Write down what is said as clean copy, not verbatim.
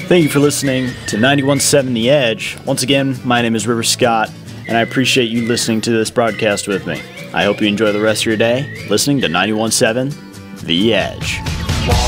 Thank you for listening to 91.7 The Edge. Once again, my name is River Scott, and I appreciate you listening to this broadcast with me. I hope you enjoy the rest of your day listening to 91.7 The Edge.